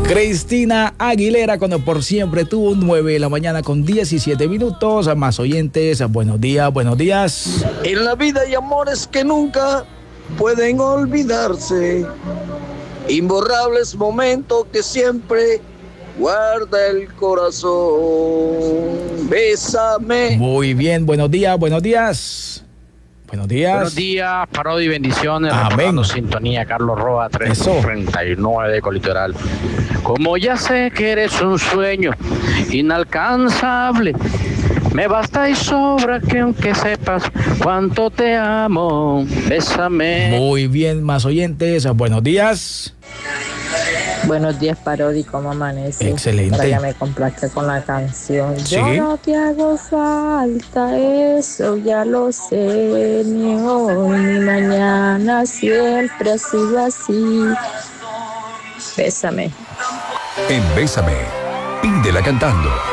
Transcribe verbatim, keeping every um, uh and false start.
Cristina Aguilera, cuando por siempre tuvo nueve de la mañana con diecisiete minutos. A más oyentes, buenos días, buenos días. En la vida hay amores que nunca pueden olvidarse, imborrables momentos que siempre guarda el corazón. Bésame. Muy bien, buenos días, buenos días. Buenos días. Buenos días, Parodi, bendiciones. Amén. Sintonía, Carlos Roa, trescientos treinta y nueve de Colitoral. Como ya sé que eres un sueño inalcanzable, me basta y sobra que aunque sepas cuánto te amo, bésame. Muy bien, más oyentes, buenos días. Buenos días, Parodi, ¿cómo amanece? Excelente. Para que me complazca con la canción. ¿Sí? Yo no te hago falta, eso ya lo sé, ni hoy ni mañana, siempre ha sido así. Bésame. En Bésame, pídela cantando.